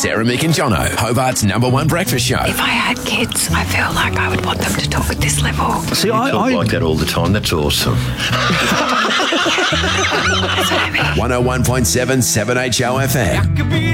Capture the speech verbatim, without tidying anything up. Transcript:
Sarah, Mick and Jono, Hobart's number one breakfast show. If I had kids, I feel like I would want them to talk at this level. See, I talk I, like that all the time. That's awesome. one oh one point seven, seven H O F M.